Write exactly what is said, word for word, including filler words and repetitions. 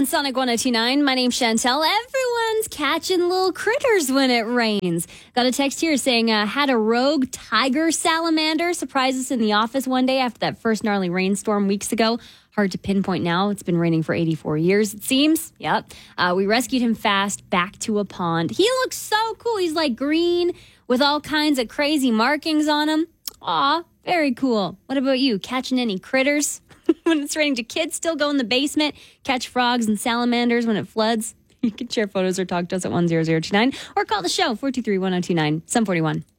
on Sonic one oh two point nine. My name's Chantel. Everyone's catching little critters when it rains. Got a text here saying, uh, had a rogue tiger salamander surprise us in the office one day after that first gnarly rainstorm weeks ago. Hard to pinpoint now. It's been raining for eighty-four years, it seems. Yep. Uh, we rescued him fast back to a pond. He looks so cool. He's like green with all kinds of crazy markings on him. Aw, very cool. What about you? Catching any critters? When it's raining, do kids still go in the basement, catch frogs and salamanders when it floods? You can share photos or talk to us at one zero zero two nine or call the show, four two three, one oh two nine, seven four one.